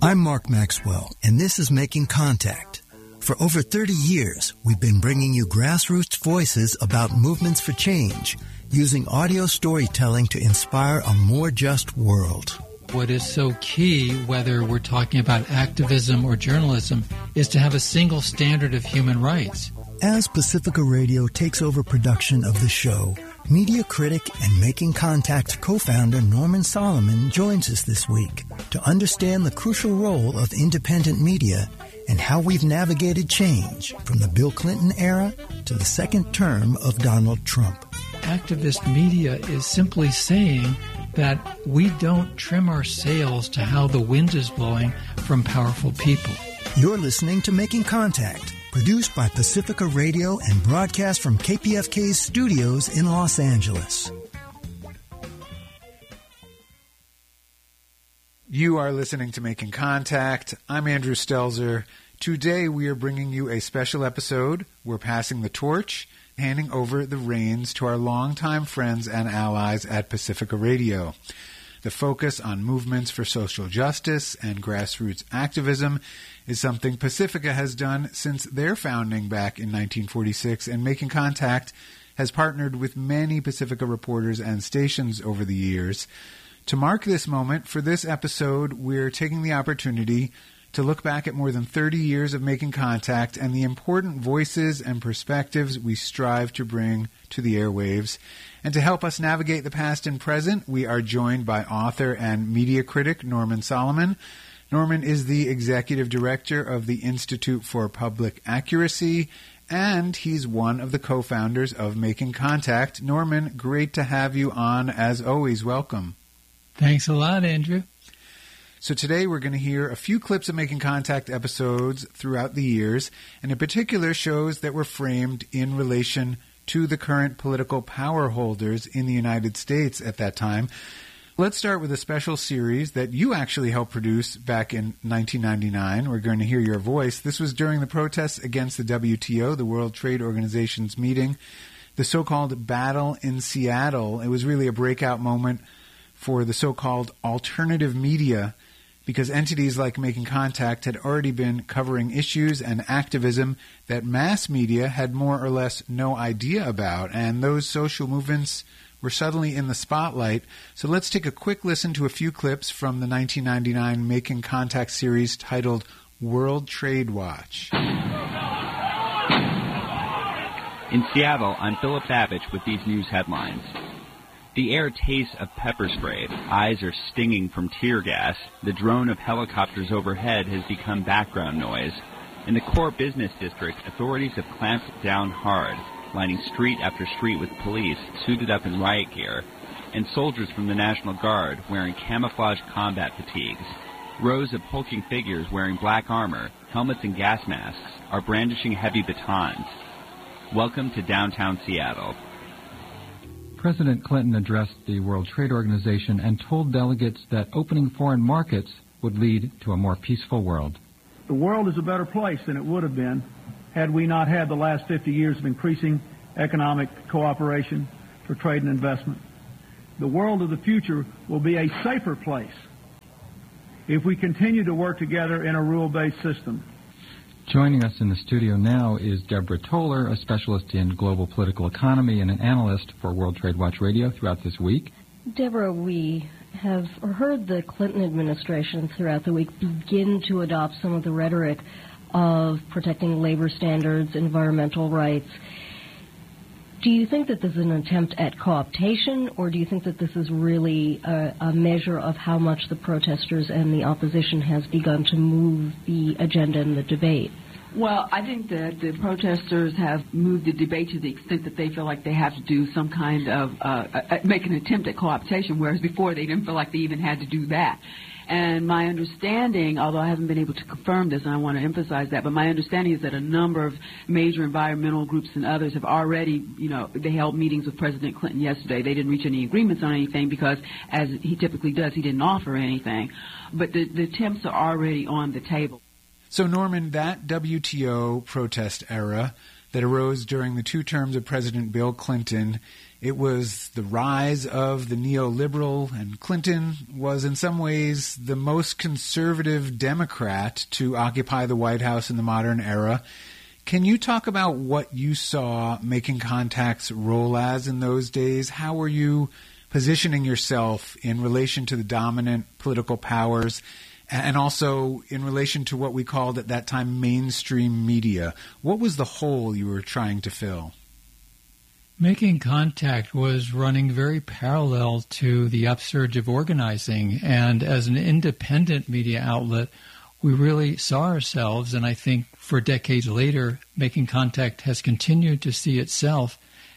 I'm Mark Maxwell, and this is Making Contact. For over 30 years, we've been bringing you grassroots voices about movements for change, using audio storytelling to inspire a more just world. What is so key, whether we're talking about activism or journalism, is to have a single standard of human rights. As Pacifica Radio takes over production of the show, media critic and Making Contact co-founder Norman Solomon joins us this week to understand the crucial role of independent media and how we've navigated change from the Bill Clinton era to the second term of Donald Trump. Activist media is simply saying that we don't trim our sails to how the wind is blowing from powerful people. You're listening to Making Contact, produced by Pacifica Radio and broadcast from KPFK's studios in Los Angeles. You are listening to Making Contact. I'm Andrew Stelzer. Today we are bringing you a special episode. We're passing the torch, handing over the reins to our longtime friends and allies at Pacifica Radio. The focus on movements for social justice and grassroots activism is something Pacifica has done since their founding back in 1946, and Making Contact has partnered with many Pacifica reporters and stations over the years. To mark this moment, for this episode, we're taking the opportunity to look back at more than 30 years of Making Contact and the important voices and perspectives we strive to bring to the airwaves. And to help us navigate the past and present, we are joined by author and media critic Norman Solomon. Norman is the executive director of the Institute for Public Accuracy, and he's one of the co-founders of Making Contact. Norman, great to have you on. As always, welcome. Thanks a lot, Andrew. So today we're going to hear a few clips of Making Contact episodes throughout the years, and in particular shows that were framed in relation to the current political power holders in the United States at that time. Let's start with a special series that you actually helped produce back in 1999. We're going to hear your voice. This was during the protests against the WTO, the World Trade Organization's meeting, the so-called Battle in Seattle. It was really a breakout moment for the so-called alternative media, because entities like Making Contact had already been covering issues and activism that mass media had more or less no idea about, and those social movements were suddenly in the spotlight. So let's take a quick listen to a few clips from the 1999 Making Contact series titled World Trade Watch. In Seattle, I'm Philip Savage with these news headlines. The air tastes of pepper spray, eyes are stinging from tear gas, the drone of helicopters overhead has become background noise. In the core business district, authorities have clamped down hard, lining street after street with police suited up in riot gear, and soldiers from the National Guard wearing camouflage combat fatigues. Rows of hulking figures wearing black armor, helmets and gas masks are brandishing heavy batons. Welcome to downtown Seattle. President Clinton addressed the World Trade Organization and told delegates that opening foreign markets would lead to a more peaceful world. The world is a better place than it would have been had we not had the last 50 years of increasing economic cooperation for trade and investment. The world of the future will be a safer place if we continue to work together in a rule-based system. Joining us in the studio now is Deborah Toller, a specialist in global political economy and an analyst for World Trade Watch Radio throughout this week. Deborah, we have heard the Clinton administration throughout the week begin to adopt some of the rhetoric of protecting labor standards, environmental rights. Do you think that this is an attempt at co-optation, or do you think that this is really a measure of how much the protesters and the opposition has begun to move the agenda in the debate? Well, I think that the protesters have moved the debate to the extent that they feel like they have to do some kind of, make an attempt at co-optation, whereas before they didn't feel like they even had to do that. And my understanding, although I haven't been able to confirm this, and I want to emphasize that, but my understanding is that a number of major environmental groups and others have already, they held meetings with President Clinton yesterday. They didn't reach any agreements on anything because, as he typically does, he didn't offer anything. But the attempts are already on the table. So, Norman, that WTO protest era that arose during the two terms of President Bill Clinton It was the rise of the neoliberal, and Clinton was in some ways the most conservative Democrat to occupy the White House in the modern era. Can you talk about what you saw Making Contact's role as in those days? How were you positioning yourself in relation to the dominant political powers and also in relation to what we called at that time mainstream media? What was the hole you were trying to fill? Making Contact was running very parallel to the upsurge of organizing, and as an independent media outlet, we really saw ourselves, and I think for decades later, Making Contact has continued to see itself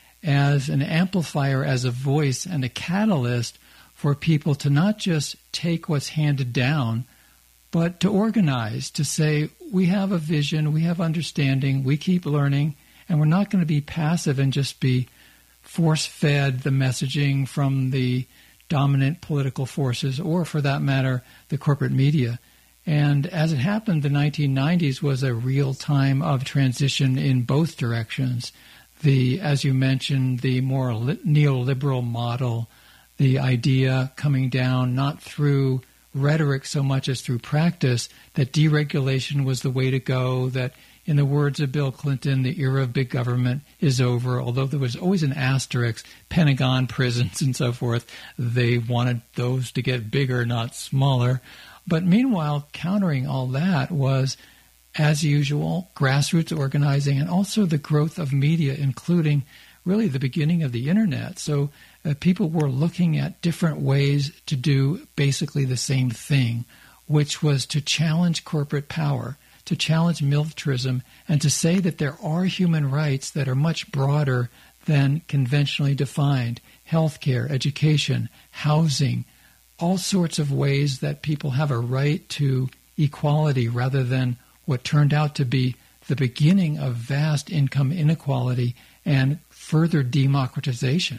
as an amplifier, as a voice, and a catalyst for people to not just take what's handed down, but to organize, to say, we have a vision, we have understanding, we keep learning, and we're not going to be passive and just be force-fed the messaging from the dominant political forces, or for that matter, the corporate media. And as it happened, the 1990s was a real time of transition in both directions. As you mentioned, the more neoliberal model, the idea coming down not through rhetoric so much as through practice, that deregulation was the way to go, that in the words of Bill Clinton, the era of big government is over, although there was always an asterisk, Pentagon, prisons, and so forth. They wanted those to get bigger, not smaller. But meanwhile, countering all that was, as usual, grassroots organizing and also the growth of media, including really the beginning of the Internet. So people were looking at different ways to do basically the same thing, which was to challenge corporate power, to challenge militarism, and to say that there are human rights that are much broader than conventionally defined: healthcare, education, housing, all sorts of ways that people have a right to equality rather than what turned out to be the beginning of vast income inequality and further democratization.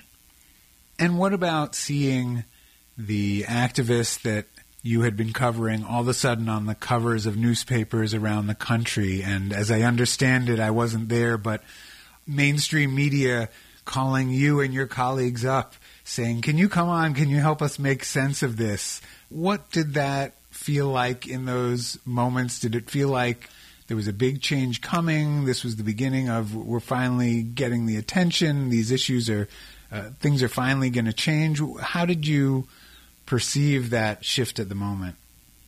And what about seeing the activists that you had been covering all of a sudden on the covers of newspapers around the country? And as I understand it, I wasn't there, but mainstream media calling you and your colleagues up saying, can you come on, can you help us make sense of this? What did that feel like in those moments? Did it feel like there was a big change coming? This was the beginning of, we're finally getting the attention, these issues are, things are finally going to change. How did you perceive that shift at the moment?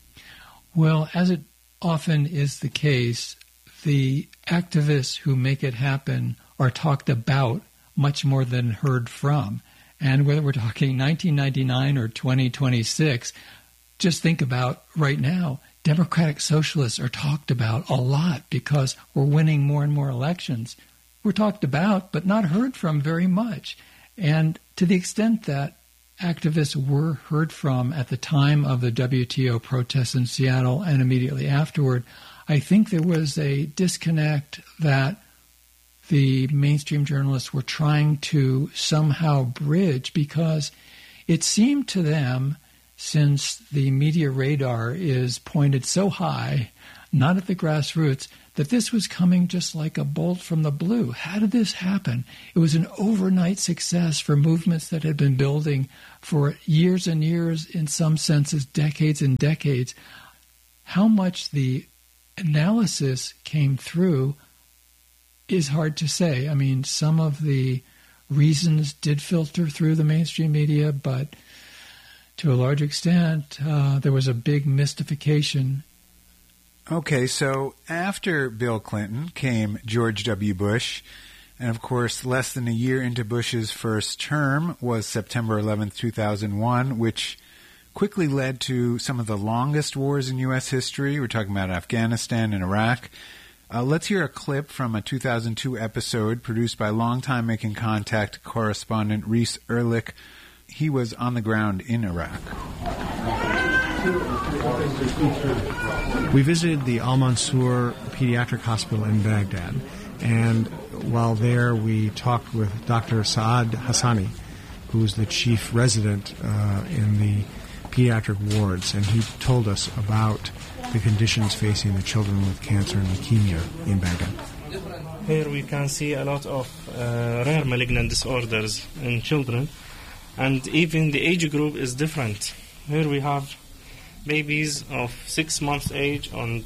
Well, as it often is the case, the activists who make it happen are talked about much more than heard from. And whether we're talking 1999 or 2026, just think about right now, Democratic Socialists are talked about a lot because we're winning more and more elections. We're talked about, but not heard from very much. And to the extent that activists were heard from at the time of the WTO protests in Seattle and immediately afterward, I think there was a disconnect that the mainstream journalists were trying to somehow bridge, because it seemed to them, since the media radar is pointed so high, not at the grassroots, that this was coming just like a bolt from the blue. How did this happen? It was an overnight success for movements that had been building for years and years, in some senses decades and decades. How much the analysis came through is hard to say. I mean, some of the reasons did filter through the mainstream media, but to a large extent, there was a big mystification. Okay, so after Bill Clinton came George W. Bush, and of course, less than a year into Bush's first term was September 11th, 2001, which quickly led to some of the longest wars in U.S. history. We're talking about Afghanistan and Iraq. Let's hear a clip from a 2002 episode produced by longtime Making Contact correspondent Reese Ehrlich. He was on the ground in Iraq. We visited the Al-Mansour Pediatric Hospital in Baghdad, and while there we talked with Dr. Saad Hassani, who's the chief resident in the pediatric wards, and he told us about the conditions facing the children with cancer and leukemia in Baghdad. Here we can see a lot of rare malignant disorders in children, and even the age group is different. Here we have babies of 6 months age and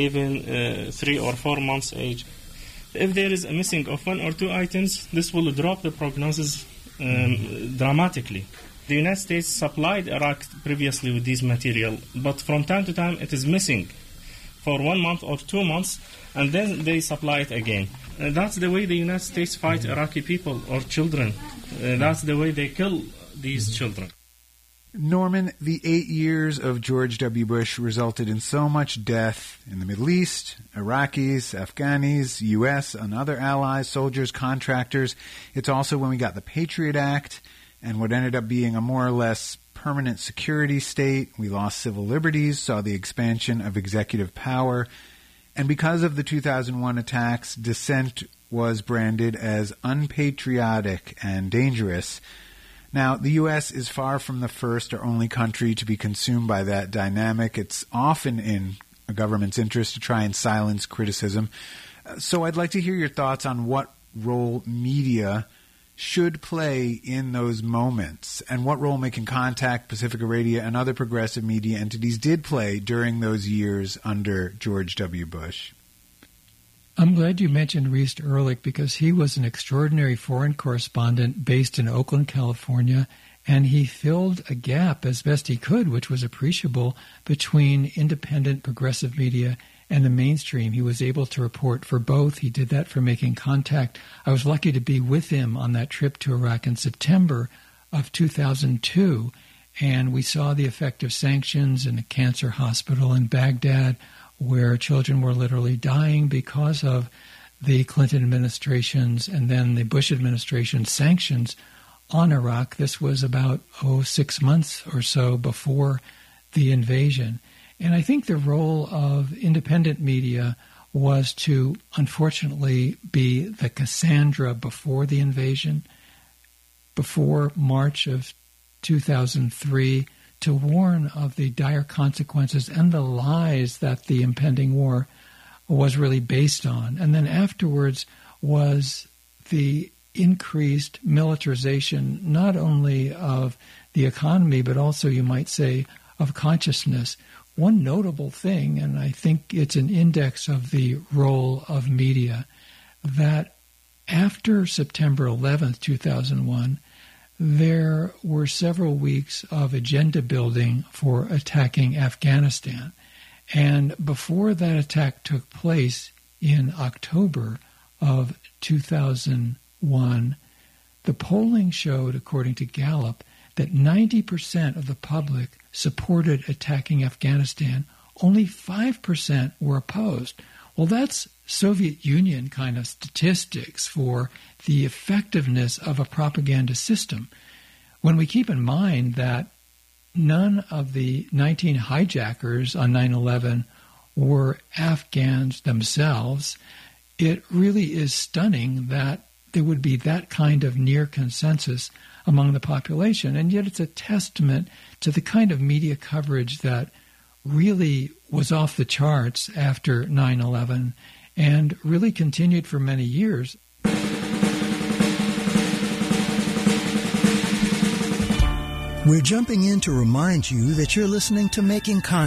even 3 or 4 months age. If there is a missing of 1 or 2 items, this will drop the prognosis dramatically. The United States supplied Iraq previously with this material, but from time to time it is missing for 1 month or 2 months, and then they supply it again. That's the way the United States fight Iraqi people or children. That's the way they kill these children. Norman, the 8 years of George W. Bush resulted in so much death in the Middle East, Iraqis, Afghanis, U.S., and other allies, soldiers, contractors. It's also when we got the Patriot Act and what ended up being a more or less permanent security state. We lost civil liberties, saw the expansion of executive power. And because of the 2001 attacks, dissent was branded as unpatriotic and dangerous. Now, the U.S. is far from the first or only country to be consumed by that dynamic. It's often in a government's interest to try and silence criticism. So I'd like to hear your thoughts on what role media should play in those moments, and what role Making Contact, Pacifica Radio, and other progressive media entities did play during those years under George W. Bush. I'm glad you mentioned Reese Ehrlich, because he was an extraordinary foreign correspondent based in Oakland, California, and he filled a gap as best he could, which was appreciable, between independent progressive media and the mainstream. He was able to report for both. He did that for Making Contact. I was lucky to be with him on that trip to Iraq in September of 2002, and we saw the effect of sanctions in a cancer hospital in Baghdad, where children were literally dying because of the Clinton administration's and then the Bush administration's sanctions on Iraq. This was about 6 months or so before the invasion. And I think the role of independent media was to, unfortunately, be the Cassandra before the invasion, before March of 2003, to warn of the dire consequences and the lies that the impending war was really based on. And then afterwards was the increased militarization, not only of the economy, but also, you might say, of consciousness. One notable thing, and I think it's an index of the role of media, that after September 11th, 2001, there were several weeks of agenda building for attacking Afghanistan. And before that attack took place in October of 2001, the polling showed, according to Gallup, that 90% of the public supported attacking Afghanistan. Only 5% were opposed. Well, that's Soviet Union kind of statistics for the effectiveness of a propaganda system. When we keep in mind that none of the 19 hijackers on 9/11 were Afghans themselves, it really is stunning that there would be that kind of near consensus among the population. And yet it's a testament to the kind of media coverage that really was off the charts after 9/11 and really continued for many years. We're jumping in to remind you that you're listening to Making Contact